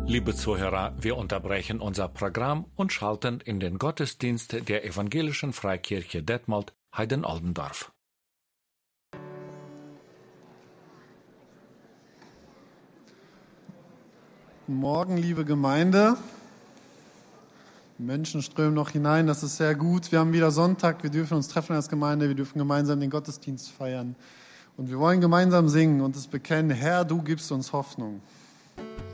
Liebe Zuhörer, wir unterbrechen unser Programm und schalten in den Gottesdienst der Evangelischen Freikirche Detmold, Heiden-Oldendorf. Guten Morgen, liebe Gemeinde. Die Menschen strömen noch hinein, das ist sehr gut. Wir haben wieder Sonntag, wir dürfen uns treffen als Gemeinde, wir dürfen gemeinsam den Gottesdienst feiern. Und wir wollen gemeinsam singen und es bekennen: Herr, du gibst uns Hoffnung.